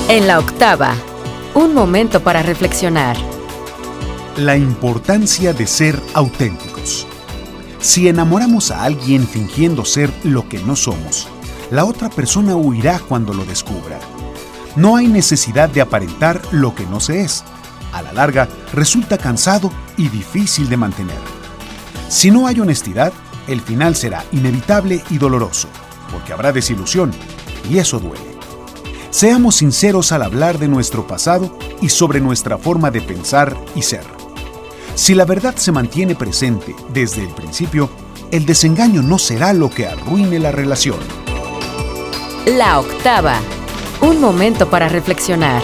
En la octava, un momento para reflexionar. La importancia de ser auténticos. Si enamoramos a alguien fingiendo ser lo que no somos, la otra persona huirá cuando lo descubra. No hay necesidad de aparentar lo que no se es. A la larga, resulta cansado y difícil de mantener. Si no hay honestidad, el final será inevitable y doloroso, porque habrá desilusión, y eso duele. Seamos sinceros al hablar de nuestro pasado y sobre nuestra forma de pensar y ser. Si la verdad se mantiene presente desde el principio, el desengaño no será lo que arruine la relación. La octava, un momento para reflexionar.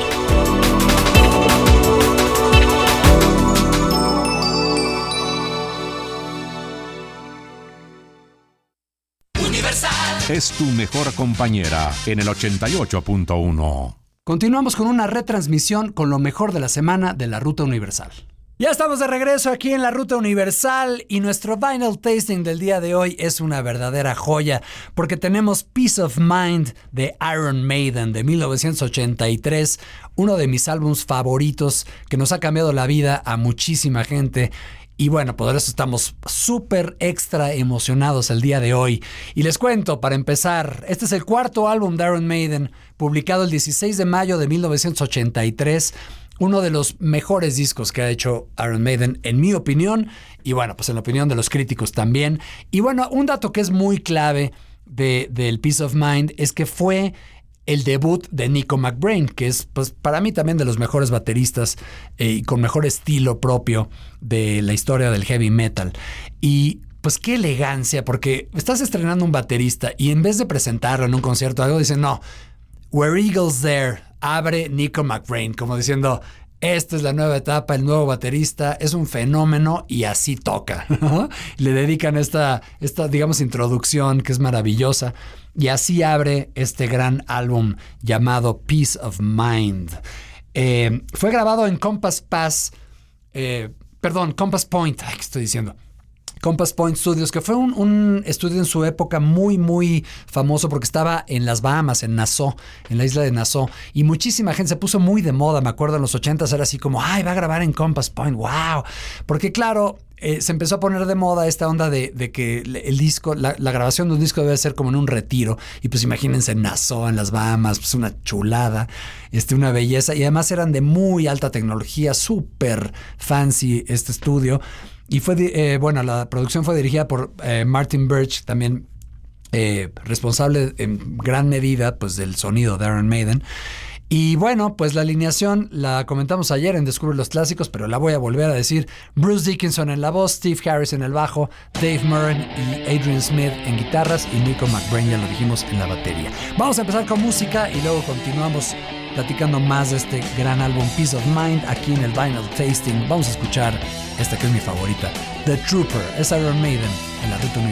Es tu mejor compañera en el 88.1. Continuamos con una retransmisión con lo mejor de la semana de la Ruta Universal. Ya estamos de regreso aquí en la Ruta Universal y nuestro Vinyl Tasting del día de hoy es una verdadera joya porque tenemos Peace of Mind de Iron Maiden de 1983, uno de mis álbumes favoritos que nos ha cambiado la vida a muchísima gente. Y bueno, por eso estamos súper extra emocionados el día de hoy. Y les cuento, para empezar, este es el cuarto álbum de Iron Maiden, publicado el 16 de mayo de 1983, uno de los mejores discos que ha hecho Iron Maiden, en mi opinión, y bueno, pues en la opinión de los críticos también. Y bueno, un dato que es muy clave del Peace of Mind es que fue el debut de Nico McBrain, que es pues para mí también de los mejores bateristas y con mejor estilo propio de la historia del heavy metal. Y pues qué elegancia, porque estás estrenando un baterista y en vez de presentarlo en un concierto o algo, dicen, no, Where Eagles There, abre Nico McBrain, como diciendo, esta es la nueva etapa, el nuevo baterista, es un fenómeno y así toca, ¿no? Le dedican esta, digamos, introducción que es maravillosa. Y así abre este gran álbum llamado Peace of Mind. Fue grabado en Compass Point. ¿Qué estoy diciendo? Compass Point Studios, que fue un estudio en su época muy, muy famoso porque estaba en las Bahamas, en Nassau, en la isla de Nassau. Y muchísima gente se puso muy de moda, me acuerdo en los 80s era así como, ¡ay, va a grabar en Compass Point! ¡Wow! Porque claro, se empezó a poner de moda esta onda de que el disco, la grabación de un disco debe ser como en un retiro. Y pues imagínense en Nassau, en las Bahamas, pues una chulada, una belleza. Y además eran de muy alta tecnología, súper fancy este estudio. Y fue, la producción fue dirigida por Martin Birch, también responsable en gran medida pues del sonido de Iron Maiden. Y bueno, pues la alineación la comentamos ayer en Descubre los Clásicos, pero la voy a volver a decir. Bruce Dickinson en la voz, Steve Harris en el bajo, Dave Murren y Adrian Smith en guitarras y Nico McBrain, ya lo dijimos, en la batería. Vamos a empezar con música y luego continuamos platicando más de este gran álbum Peace of Mind aquí en el Vinyl Tasting. Vamos a escuchar esta que es mi favorita, The Trooper, es Iron Maiden en la Ruta Universal.